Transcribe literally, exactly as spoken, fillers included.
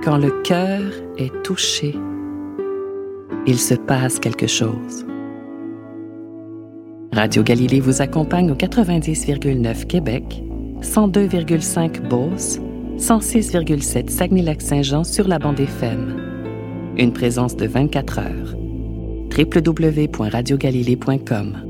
quand le cœur est touché, il se passe quelque chose. Radio Galilée vous accompagne au quatre-vingt-dix virgule neuf Québec, cent deux virgule cinq Beauce, cent six virgule sept Saguenay-Lac-Saint-Jean sur la bande F M. Une présence de vingt-quatre heures. w w w point radio galilée point com